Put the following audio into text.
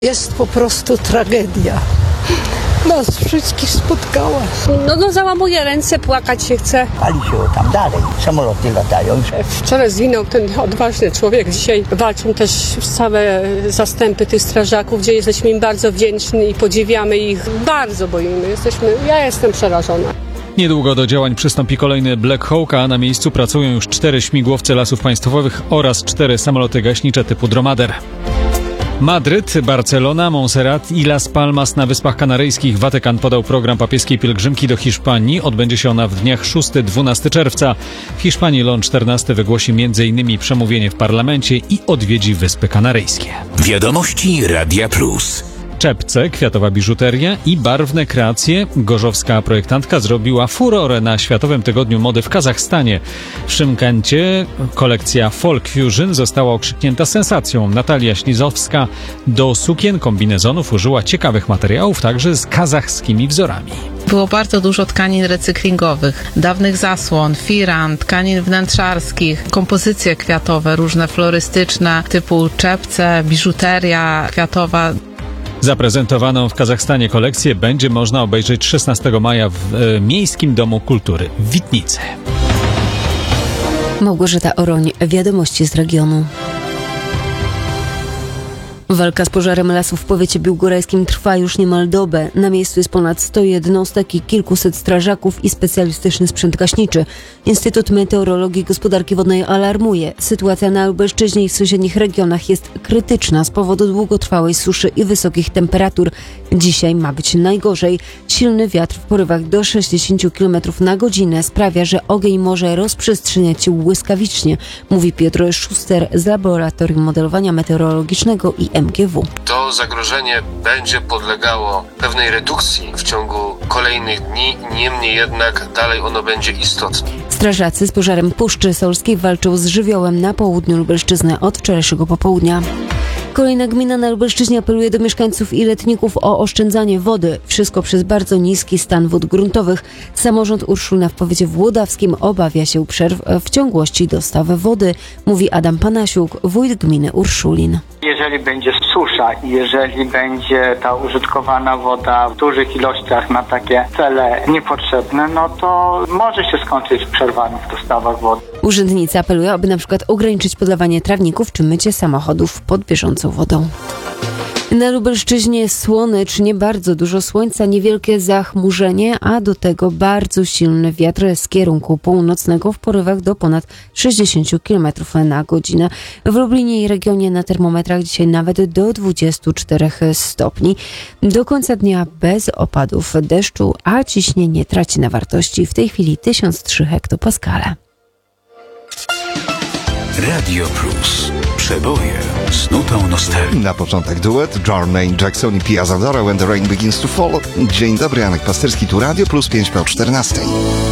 Jest po prostu tragedia. Nas wszystkich spotkała. No załamuje ręce, płakać się chce. Pali się tam dalej, samoloty latają. Wczoraj zginął ten odważny człowiek. Dzisiaj walczą też całe zastępy tych strażaków, gdzie jesteśmy im bardzo wdzięczni i podziwiamy ich. Bardzo boimy. Ja jestem przerażona. Niedługo do działań przystąpi kolejny Black Hawk, a na miejscu pracują już 4 śmigłowce Lasów Państwowych oraz 4 samoloty gaśnicze typu Dromader. Madryt, Barcelona, Montserrat i Las Palmas na Wyspach Kanaryjskich. Watykan podał program papieskiej pielgrzymki do Hiszpanii. Odbędzie się ona w dniach 6-12 czerwca. W Hiszpanii Leon XIV wygłosi m.in. przemówienie w parlamencie i odwiedzi Wyspy Kanaryjskie. Wiadomości Radia Plus. Czepce, kwiatowa biżuteria i barwne kreacje. Gorzowska projektantka zrobiła furorę na Światowym Tygodniu Mody w Kazachstanie. W Szymkencie kolekcja Folk Fusion została okrzyknięta sensacją. Natalia Ślizowska do sukien kombinezonów użyła ciekawych materiałów, także z kazachskimi wzorami. Było bardzo dużo tkanin recyklingowych, dawnych zasłon, firan, tkanin wnętrzarskich, kompozycje kwiatowe, różne florystyczne, typu czepce, biżuteria kwiatowa. Zaprezentowaną w Kazachstanie kolekcję będzie można obejrzeć 16 maja w Miejskim Domu Kultury w Witnicy. Małgorzata Oroń, wiadomości z regionu. Walka z pożarem lasów w powiecie biłgorajskim trwa już niemal dobę. Na miejscu jest ponad 100 jednostek i kilkuset strażaków i specjalistyczny sprzęt gaśniczy. Instytut Meteorologii i Gospodarki Wodnej alarmuje. Sytuacja na Lubelszczyźnie i w sąsiednich regionach jest krytyczna z powodu długotrwałej suszy i wysokich temperatur. Dzisiaj ma być najgorzej. Silny wiatr w porywach do 60 km na godzinę sprawia, że ogień może rozprzestrzeniać się błyskawicznie, mówi Piotr Szuster z Laboratorium Modelowania Meteorologicznego i MGW. To zagrożenie będzie podlegało pewnej redukcji w ciągu kolejnych dni, niemniej jednak dalej ono będzie istotne. Strażacy z pożarem Puszczy Solskiej walczą z żywiołem na południu Lubelszczyzny od wczorajszego popołudnia. Kolejna gmina na Lubelszczyźnie apeluje do mieszkańców i letników o oszczędzanie wody. Wszystko przez bardzo niski stan wód gruntowych. Samorząd Urszulna w powiecie włodawskim obawia się przerw w ciągłości dostawy wody, mówi Adam Panasiuk, wójt gminy Urszulin. Jeżeli będzie susza i jeżeli będzie ta użytkowana woda w dużych ilościach na takie cele niepotrzebne, no to może się skończyć przerwami w dostawach wody. Urzędnicy apelują, aby na przykład ograniczyć podlewanie trawników czy mycie samochodów pod bieżącą wodą. Na Lubelszczyźnie słonecznie, bardzo dużo słońca, niewielkie zachmurzenie, a do tego bardzo silny wiatr z kierunku północnego w porywach do ponad 60 km na godzinę. W Lublinie i regionie na termometrach dzisiaj nawet do 24 stopni. Do końca dnia bez opadów deszczu, a ciśnienie traci na wartości w tej chwili 1003 hektopaskale. Radio Plus. Przeboje z nutą nostalgii. Na początek duet Jermaine Jackson i Pia Zadora When the Rain Begins to Fall. Dzień dobry, Janek Pasterski, tu Radio Plus 5 po 14.